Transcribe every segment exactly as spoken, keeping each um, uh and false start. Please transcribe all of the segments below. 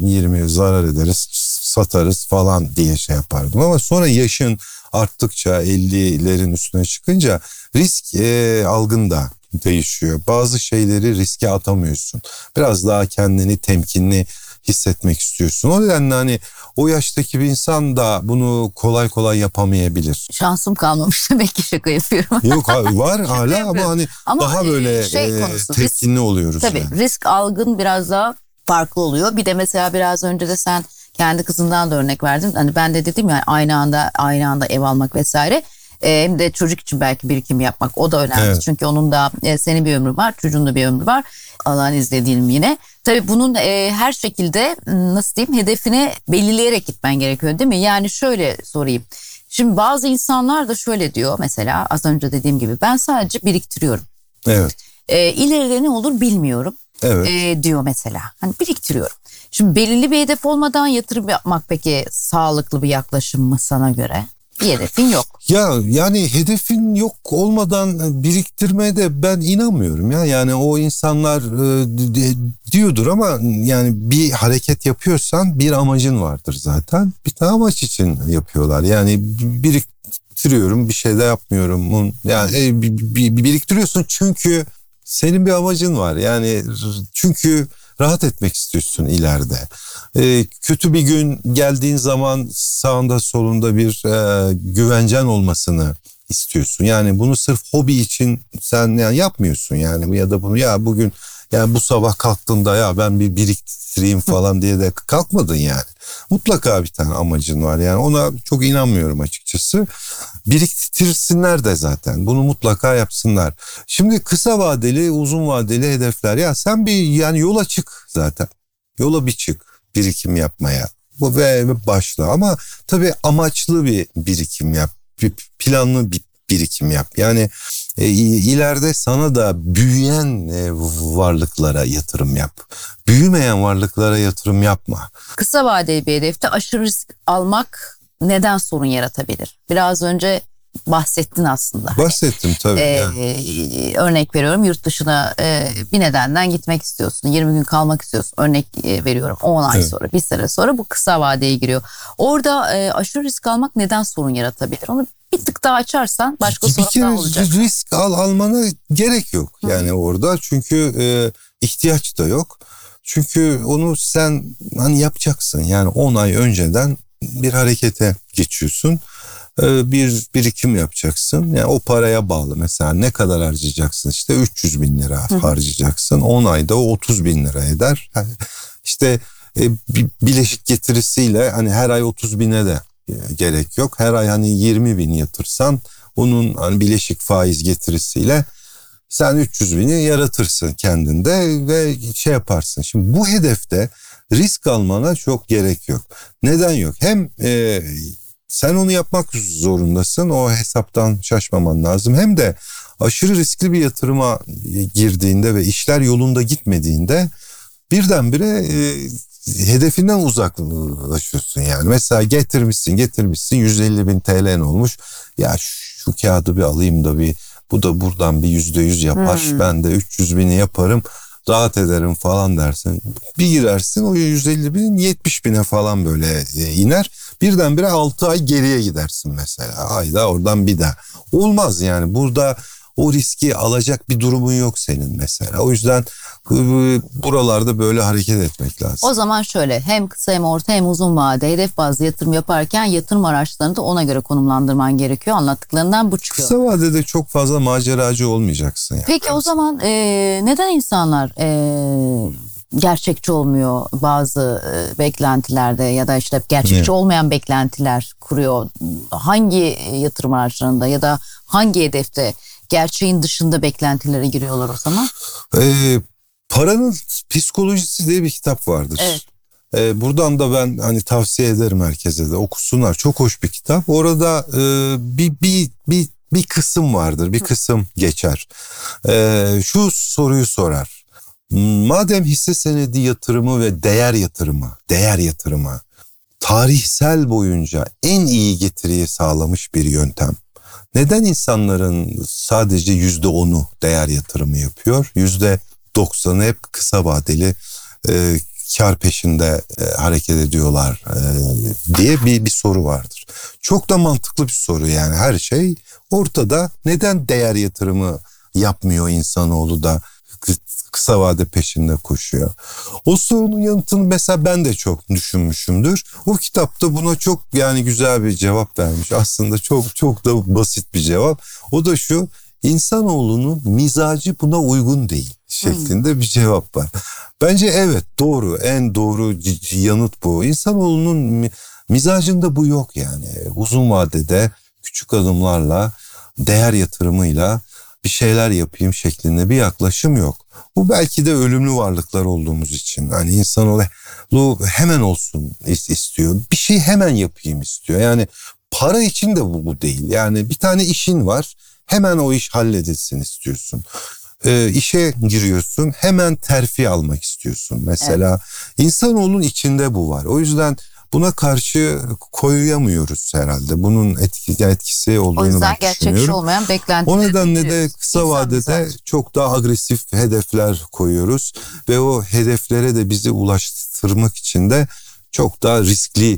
yirmi zarar ederiz, satarız falan diye şey yapardım. Ama sonra yaşın arttıkça, ellilerin üstüne çıkınca risk e, algın da değişiyor. Bazı şeyleri riske atamıyorsun. Biraz daha kendini temkinli hissetmek istiyorsun. O nedenle hani o yaştaki bir insan da bunu kolay kolay yapamayabilir. Şansım kalmamış demek ki, şaka yapıyorum. Yok var hala ama hani ama daha böyle şey e, konusu, temkinli risk, oluyoruz. Tabii yani. risk algın biraz daha farklı oluyor. Bir de mesela biraz önce de sen kendi kızından da örnek verdin. Hani ben de dedim ya, aynı anda aynı anda ev almak vesaire. Ee, hem de çocuk için belki birikim yapmak, o da önemli. Evet. Çünkü onun da e, senin bir ömrü var, çocuğun da bir ömrü var. Allah'ın izniyle diyelim yine. Tabii bunun e, her şekilde nasıl diyeyim, hedefini belirleyerek gitmen gerekiyor değil mi? Yani şöyle sorayım. Şimdi bazı insanlar da şöyle diyor mesela, az önce dediğim gibi, ben sadece biriktiriyorum. Evet. E, ileride ne olur bilmiyorum. Evet. E, diyor mesela. Hani biriktiriyorum. Şimdi belirli bir hedef olmadan yatırım yapmak peki sağlıklı bir yaklaşım mı sana göre? Bir hedefin yok. Ya yani hedefin yok olmadan biriktirmeye de ben inanmıyorum ya. Yani o insanlar e, diyordur ama yani bir hareket yapıyorsan bir amacın vardır zaten. Bir tane amaç için yapıyorlar. Yani biriktiriyorum, bir şey de yapmıyorum. Yani e, biriktiriyorsun çünkü senin bir amacın var. Yani çünkü rahat etmek istiyorsun ileride. Ee, kötü bir gün geldiğin zaman sağında solunda bir e, güvencen olmasını istiyorsun. Yani bunu sırf hobi için sen yani yapmıyorsun yani, ya da bunu ya bugün yani bu sabah kalktığında ya ben bir biriktireyim falan diye de kalkmadın yani. Mutlaka bir tane amacın var yani, ona çok inanmıyorum açıkçası. Biriktirsinler de zaten, bunu mutlaka yapsınlar. Şimdi kısa vadeli, uzun vadeli hedefler, ya sen bir yani yola çık zaten. Yola bir çık birikim yapmaya. Bu ve başla ama tabii amaçlı bir birikim yap. Bir planlı bir birikim yap. Yani e, ileride sana da büyüyen e, varlıklara yatırım yap. Büyümeyen varlıklara yatırım yapma. Kısa vadeli bir hedefte aşırı risk almak neden sorun yaratabilir? Biraz önce bahsettin aslında. Bahsettim tabii. Ee, yani. Örnek veriyorum, yurt dışına e, bir nedenden gitmek istiyorsun. yirmi gün kalmak istiyorsun. Örnek e, veriyorum, on ay evet. sonra, bir sene sonra bu kısa vadeye giriyor. Orada e, aşırı risk almak neden sorun yaratabilir? Onu bir tık daha açarsan başka sorunlar olacak. Bir kere risk al, almana gerek yok yani Hı. orada. Çünkü e, ihtiyaç da yok. Çünkü onu sen hani yapacaksın. Yani on ay önceden bir harekete geçiyorsun. Bir birikim yapacaksın. Yani o paraya bağlı. Mesela ne kadar harcayacaksın? İşte üç yüz bin lira Hı. harcayacaksın. on ayda o otuz bin lira eder. Yani işte e, bileşik getirisiyle hani her ay otuz bine de gerek yok. Her ay hani yirmi bin yatırsan onun hani bileşik faiz getirisiyle sen üç yüz bini yaratırsın kendinde ve şey yaparsın. Şimdi bu hedefte risk almana çok gerek yok. Neden yok? Hem e, sen onu yapmak zorundasın. O hesaptan şaşmaman lazım. Hem de aşırı riskli bir yatırıma girdiğinde ve işler yolunda gitmediğinde birdenbire e, hedefinden uzaklaşıyorsun yani. Mesela getirmişsin getirmişsin yüz elli bin T L'nin olmuş. Ya şu kağıdı bir alayım da bir, bu da buradan bir yüzde yüz yapar. Hmm. Ben de üç yüz bini yaparım. Rahat ederim falan dersin. Bir girersin o yüz elli binin yetmiş bine falan böyle iner. Birdenbire altı ay geriye gidersin mesela. Ayda oradan bir daha. Olmaz yani, burada o riski alacak bir durumun yok senin mesela. O yüzden buralarda böyle hareket etmek lazım. O zaman şöyle, hem kısa hem orta hem uzun vade hedef bazlı yatırım yaparken yatırım araçlarını da ona göre konumlandırman gerekiyor. Anlattıklarından bu çıkıyor. Kısa vadede çok fazla maceracı olmayacaksın yani. Peki o zaman e, neden insanlar e, gerçekçi olmuyor bazı e, beklentilerde ya da işte gerçekçi evet. olmayan beklentiler kuruyor? Hangi yatırım araçlarında ya da hangi hedefte gerçeğin dışında beklentilere giriyorlar o zaman? Ee, paranın psikolojisi diye bir kitap vardır. Evet. Ee, buradan da ben hani tavsiye ederim herkese de okusunlar. Çok hoş bir kitap. Orada e, bir bir bir bir kısım vardır. Bir kısım geçer. Ee, şu soruyu sorar. Madem hisse senedi yatırımı ve değer yatırımı, değer yatırımı tarihsel boyunca en iyi getiriyi sağlamış bir yöntem, neden insanların sadece yüzde onu değer yatırımı yapıyor? Yüzde doksanı hep kısa vadeli e, kar peşinde e, hareket ediyorlar e, diye bir, bir soru vardır. Çok da mantıklı bir soru yani, her şey ortada. Neden değer yatırımı yapmıyor insanoğlu da kısa vade peşinde koşuyor? O sorunun yanıtını mesela ben de çok düşünmüşümdür. O kitapta buna çok yani güzel bir cevap vermiş. Aslında çok çok da basit bir cevap. O da şu: insanoğlunun mizacı buna uygun değil şeklinde bir cevap var. Bence evet, doğru, en doğru yanıt bu. İnsanoğlunun mizacında bu yok yani. Uzun vadede küçük adımlarla, değer yatırımıyla bir şeyler yapayım şeklinde bir yaklaşım yok. Bu belki de ölümlü varlıklar olduğumuz için. Hani insanoğlu hemen olsun istiyor. Bir şey hemen yapayım istiyor. Yani para için de bu, bu değil. Yani bir tane işin var, hemen o iş halledilsin istiyorsun. Ee, işe giriyorsun, hemen terfi almak istiyorsun mesela. Evet. İnsanoğlunun içinde bu var. O yüzden buna karşı koyamıyoruz herhalde. Bunun etki, etkisi olduğunu ben düşünüyorum. O yüzden gerçekçi olmayan beklentiler. O nedenle de kısa İnsan vadede mizacı. Çok daha agresif hedefler koyuyoruz. Ve o hedeflere de bizi ulaştırmak için de çok daha riskli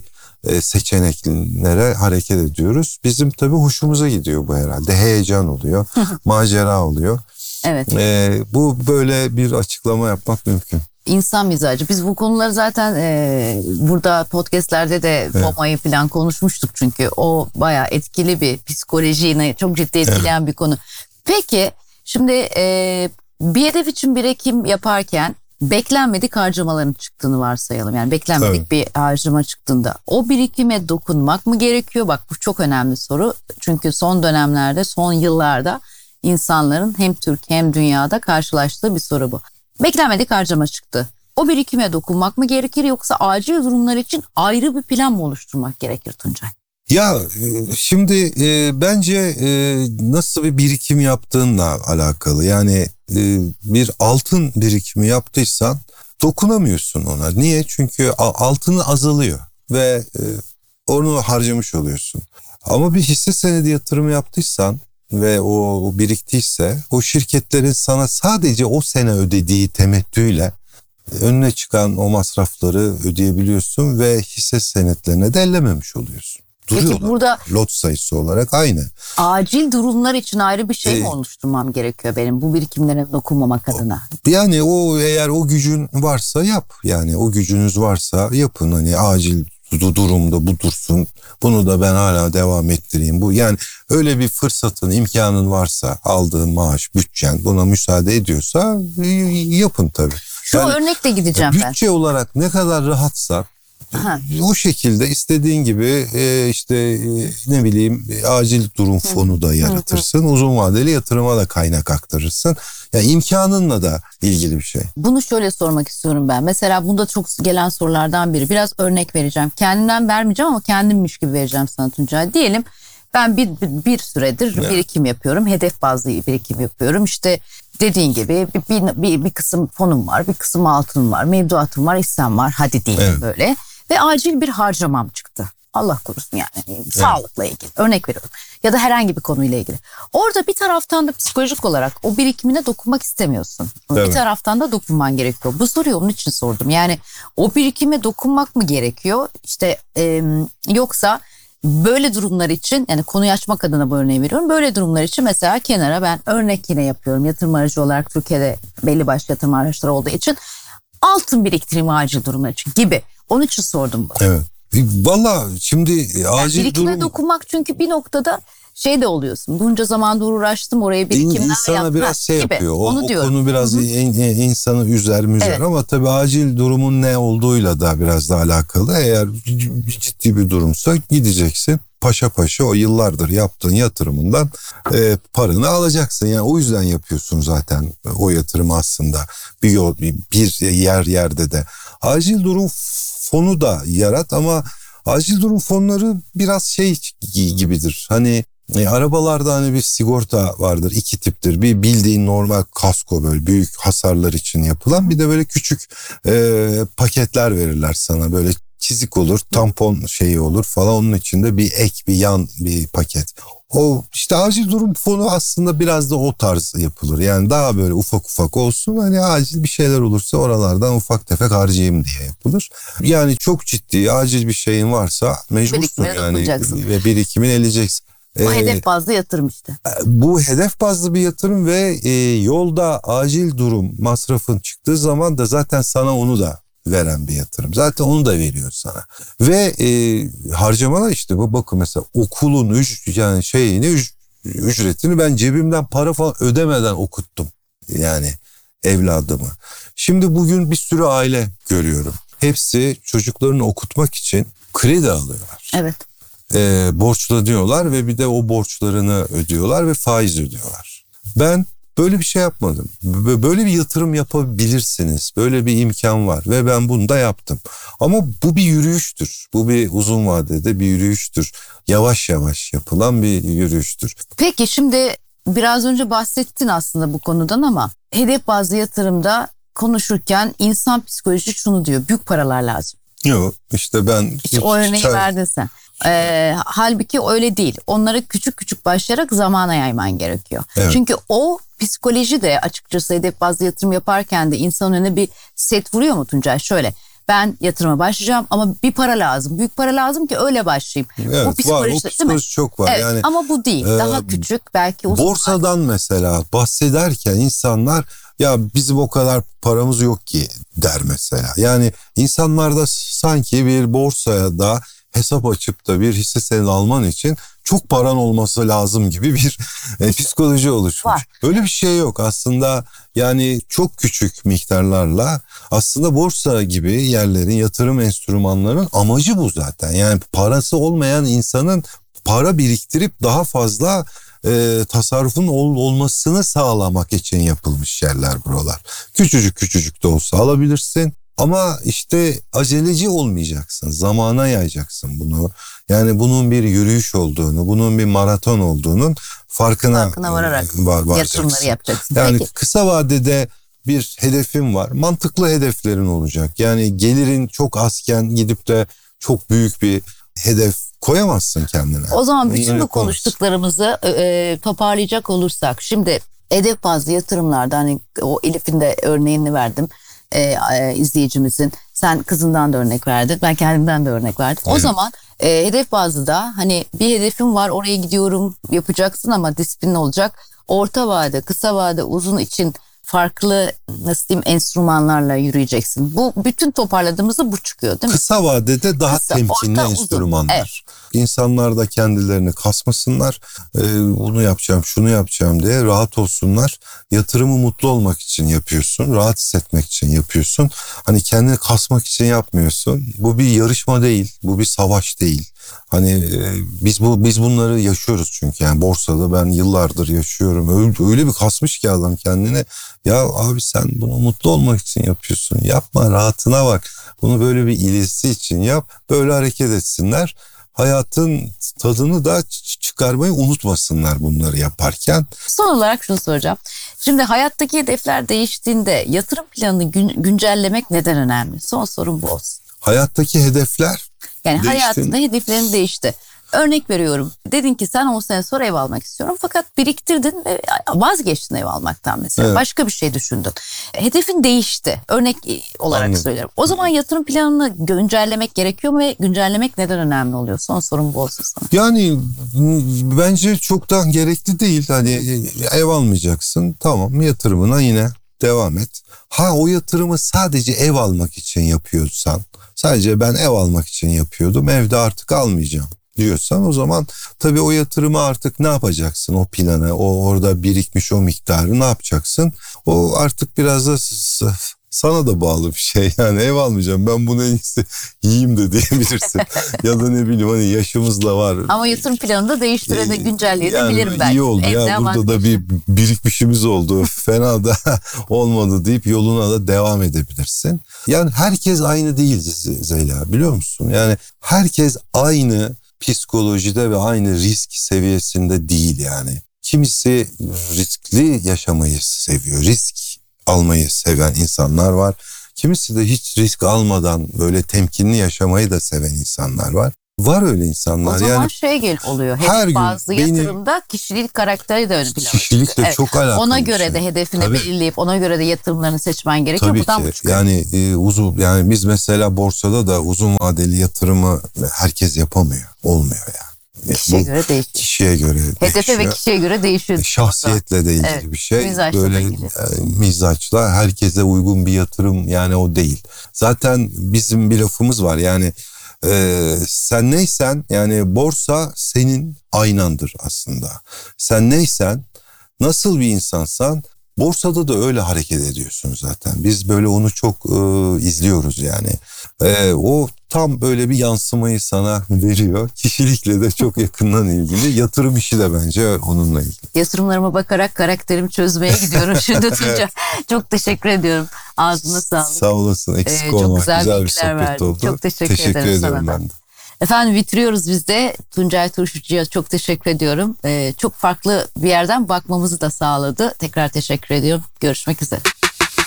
seçeneklere hareket ediyoruz. Bizim tabii hoşumuza gidiyor bu herhalde. Heyecan oluyor, macera oluyor. Evet. Ee, bu böyle bir açıklama yapmak mümkün. İnsan mizacı. Biz bu konuları zaten e, burada podcastlerde de FOMO'yu evet. falan konuşmuştuk çünkü o bayağı etkili bir psikolojiyi çok ciddi etkileyen evet. bir konu. Peki şimdi e, bir hedef için birikim yaparken beklenmedik harcamaların çıktığını varsayalım. Yani beklenmedik Tabii. bir harcama çıktığında o birikime dokunmak mı gerekiyor? Bak bu çok önemli soru. Çünkü son dönemlerde, son yıllarda insanların hem Türkiye hem dünyada karşılaştığı bir soru bu. Beklenmedik harcama çıktı. O birikime dokunmak mı gerekir yoksa acil durumlar için ayrı bir plan mı oluşturmak gerekir Tuncay? Ya şimdi e, bence e, nasıl bir birikim yaptığınla alakalı. Yani e, bir altın birikimi yaptıysan dokunamıyorsun ona. Niye? Çünkü altını azalıyor ve e, onu harcamış oluyorsun. Ama bir hisse senedi yatırımı yaptıysan ve o, o biriktiyse o şirketlerin sana sadece o sene ödediği temettüyle önüne çıkan o masrafları ödeyebiliyorsun ve hisse senetlerine de ellememiş oluyorsun. Duruyorlar. Peki burada lot sayısı olarak aynı. Acil durumlar için ayrı bir şey ee, mi oluşturmam gerekiyor benim bu birikimlere dokunmamak adına? Yani o eğer o gücün varsa yap. Yani o gücünüz varsa yapın. Hani acil durumda bu dursun. Bunu da ben hala devam ettireyim. Bu yani öyle bir fırsatın, imkanın varsa, aldığın maaş, bütçen buna müsaade ediyorsa yapın tabii. Şu yani, örnekle gideceğim bütçe ben. Bütçe olarak ne kadar rahatsa Aha. o şekilde istediğin gibi e, işte e, ne bileyim acil durum fonu da yaratırsın. Hı hı. Uzun vadeli yatırıma da kaynak aktarırsın. Yani imkanınla da ilgili bir şey. Bunu şöyle sormak istiyorum ben. Mesela bunda çok gelen sorulardan biri. Biraz örnek vereceğim. Kendimden vermeyeceğim ama kendimmiş gibi vereceğim sana Tuncay. Diyelim ben bir, bir, bir süredir evet. birikim yapıyorum. Hedef bazlı birikim yapıyorum. İşte dediğin gibi bir, bir, bir kısım fonum var. Bir kısım altınım var. Mevduatım var. Hissem var. Hadi diyelim evet. böyle. Ve acil bir harcamam çıktı. Allah korusun yani. Evet. Sağlıkla ilgili. Örnek veriyorum. Ya da herhangi bir konuyla ilgili. Orada bir taraftan da psikolojik olarak o birikimine dokunmak istemiyorsun. Evet. Bir taraftan da dokunman gerekiyor. Bu soruyu onun için sordum. Yani o birikime dokunmak mı gerekiyor? İşte e, yoksa böyle durumlar için, yani konuyu açmak adına bu örneği veriyorum. Böyle durumlar için mesela kenara ben örnek yine yapıyorum. Yatırım aracı olarak Türkiye'de belli başlı yatırım araçları olduğu için altın biriktireyim acil durumlar için gibi. Onun için sordum bunu. Evet. Valla şimdi acil yani birikime durum... dokunmak çünkü bir noktada şey de oluyorsun. Bunca zamandır uğraştım oraya birikimler yapmak İnsana biraz şey gibi. yapıyor. O, Onu o diyorum. konu biraz in, insanı üzer müzer evet. ama tabii acil durumun ne olduğuyla da biraz da alakalı. Eğer ciddi bir durumsa gideceksin. Paşa paşa o yıllardır yaptığın yatırımından e, paranı alacaksın. Yani o yüzden yapıyorsun zaten o yatırımı aslında. Bir yol, bir yer yerde de. Acil durum fonu da yarat ama acil durum fonları biraz şey gibidir. Hani e, arabalarda hani bir sigorta vardır, iki tiptir. Bir bildiğin normal kasko, böyle büyük hasarlar için yapılan, bir de böyle küçük e, paketler verirler sana, böyle çizik olur, tampon şeyi olur falan, onun içinde bir ek, bir yan bir paket. O işte acil durum fonu aslında biraz da o tarz yapılır. Yani daha böyle ufak ufak olsun, hani acil bir şeyler olursa oralardan ufak tefek harcayayım diye yapılır. Yani çok ciddi acil bir şeyin varsa mecbursun yani ve birikimin eleyeceksin. Bu ee, hedef bazlı yatırım işte. Bu hedef bazlı bir yatırım ve e, yolda acil durum masrafın çıktığı zaman da zaten sana onu da veren bir yatırım. Zaten onu da veriyor sana. Ve e, harcamalar işte bu, bakın mesela okulun üc, yani şeyini üc, ücretini ben cebimden para falan ödemeden okuttum. Yani evladımı. Şimdi bugün bir sürü aile görüyorum. Hepsi çocuklarını okutmak için kredi alıyorlar. Evet. E, borçlanıyorlar ve bir de o borçlarını ödüyorlar ve faiz ödüyorlar. Ben böyle bir şey yapmadım. Böyle bir yatırım yapabilirsiniz. Böyle bir imkan var ve ben bunu da yaptım. Ama bu bir yürüyüştür. Bu bir uzun vadede bir yürüyüştür. Yavaş yavaş yapılan bir yürüyüştür. Peki şimdi biraz önce bahsettin aslında bu konudan ama hedef bazlı yatırımda konuşurken insan psikolojisi şunu diyor: büyük paralar lazım. Yok işte ben... İşte o örneği çay... verdin sen. Ee, halbuki öyle değil. Onları küçük küçük başlayarak zamana yayman gerekiyor. Evet. Çünkü o psikoloji de açıkçası hedef bazlı yatırım yaparken de insanın önüne bir set vuruyor mu Tuncay? Şöyle, ben yatırıma başlayacağım ama bir para lazım. Büyük para lazım ki öyle başlayayım. Evet, bu psikoloji, var, o psikoloji çok var. Evet, yani, ama bu değil. E, Daha küçük belki uzun. Borsadan var. Mesela bahsederken insanlar ya bizim o kadar paramız yok ki der mesela. Yani insanlarda sanki bir borsaya da hesap açıp da bir hisse senedi alman için çok paran olması lazım gibi bir e, psikoloji oluşmuş. Var. Öyle bir şey yok aslında. Yani çok küçük miktarlarla aslında borsa gibi yerlerin, yatırım enstrümanlarının amacı bu zaten. Yani parası olmayan insanın para biriktirip daha fazla e, tasarrufun ol, olmasını sağlamak için yapılmış yerler buralar. Küçücük küçücük de olsa alabilirsin. Ama işte aceleci olmayacaksın, zamana yayacaksın bunu. Yani bunun bir yürüyüş olduğunu, bunun bir maraton olduğunun farkına, farkına vararak var, yatırımları yapacaksın. Yani Peki. Kısa vadede bir hedefin var, mantıklı hedeflerin olacak. Yani gelirin çok azken gidip de çok büyük bir hedef koyamazsın kendine. O zaman bütün bu konuştuklarımızı e, toparlayacak olursak, şimdi hedef bazlı yatırımlarda hani o Elif'in de örneğini verdim. E, e, izleyicimizin, sen kızından da örnek verdin, ben kendimden de örnek verdim. Evet. O zaman e, hedef bazlı da hani bir hedefim var, oraya gidiyorum, yapacaksın ama disiplin olacak. Orta vade, kısa vade, uzun için farklı nasıl diyeyim enstrümanlarla yürüyeceksin. Bu bütün toparladığımızda bu çıkıyor değil mi? Kısa vadede daha Kısa, temkinli orta, enstrümanlar. Evet. İnsanlar da kendilerini kasmasınlar. Ee, bunu yapacağım, şunu yapacağım diye rahat olsunlar. Yatırımı mutlu olmak için yapıyorsun. Rahat hissetmek için yapıyorsun. Hani kendini kasmak için yapmıyorsun. Bu bir yarışma değil. Bu bir savaş değil. Hani e, biz bu biz bunları yaşıyoruz çünkü yani borsada ben yıllardır yaşıyorum. Öyle, öyle bir kasmış ki adam kendine. Ya abi sen bunu mutlu olmak için yapıyorsun. Yapma, rahatına bak. Bunu böyle bir ilisi için yap. Böyle hareket etsinler. Hayatın tadını da çıkarmayı unutmasınlar bunları yaparken. Son olarak şunu soracağım. Şimdi hayattaki hedefler değiştiğinde yatırım planını gün, güncellemek neden önemli? Son sorum bu olsun. Hayattaki hedefler Yani değişti. Hayatında hedeflerin değişti. Örnek veriyorum. Dedin ki sen on sene sonra ev almak istiyorum. Fakat biriktirdin ve vazgeçtin ev almaktan mesela. Evet. Başka bir şey düşündün. Hedefin değişti. Örnek olarak Anladım. Söylüyorum. O zaman yatırım planını güncellemek gerekiyor mu ve güncellemek neden önemli oluyor? Son sorum bu olsun sana. Yani bence çoktan gerekli değil. Hani ev almayacaksın. Tamam, yatırımına yine devam et. Ha o yatırımı sadece ev almak için yapıyorsan, sadece ben ev almak için yapıyordum, evde artık almayacağım diyorsan, o zaman tabii o yatırımı artık ne yapacaksın, o planı, o orada birikmiş o miktarı ne yapacaksın? O artık biraz da sana da bağlı bir şey. Yani ev almayacağım, ben bunu en iyisi yiyeyim de diyebilirsin. Ya da ne bileyim, hani yaşımız da var. Ama yatırım planını da değiştirene güncelleyebilirim yani ben. İyi oldu Evde ya, burada da bir birikmişimiz oldu. Fena da olmadı deyip yoluna da devam edebilirsin. Yani herkes aynı değil Zeyla, biliyor musun? Yani herkes aynı psikolojide ve aynı risk seviyesinde değil yani. Kimisi riskli yaşamayı seviyor, risk almayı seven insanlar var. Kimisi de hiç risk almadan böyle temkinli yaşamayı da seven insanlar var. Var öyle insanlar. O zaman yani şey gel oluyor. her Hedef gün bazlı benim- yatırımda kişilik karakteri de ön plana Kişilikle çıkıyor. Evet. çok alakalı. Ona bir göre şey. de hedefini Tabii. belirleyip ona göre de yatırımlarını seçmen gerekiyor. Tabii Buradan bu ki. çıkıyor. Yani e, uzun yani biz mesela borsada da uzun vadeli yatırımı herkes yapamıyor. Olmuyor yani. Kişiye Bu göre değişiyor. kişiye göre Hedefe ve değişiyor. kişiye göre değişiyor. Şahsiyetle de ilgili Evet, bir şey. mizaçla da Böyle ilgili. e, mizaçla herkese uygun bir yatırım yani o değil. Zaten bizim bir lafımız var yani e, sen neysen yani borsa senin aynandır aslında. Sen neysen nasıl bir insansan borsada da öyle hareket ediyorsun zaten. Biz böyle onu çok e, izliyoruz yani. E, o tam böyle bir yansımayı sana veriyor. Kişilikle de çok yakından ilgili. Yatırım işi de bence onunla ilgili. Yatırımlarıma bakarak karakterimi çözmeye gidiyorum şimdi Tuncay. Çok teşekkür ediyorum. Ağzına sağlık. Sağ olasın. Eksik Ee, çok olmak. güzel Güzel, bir bilgiler sohbet verdin. oldu. Çok teşekkür ederim ediyorum sana da. ben de. Efendim bitiriyoruz biz de. Tuncay Turşucu'ya çok teşekkür ediyorum. Ee, çok farklı bir yerden bakmamızı da sağladı. Tekrar teşekkür ediyorum. Görüşmek üzere.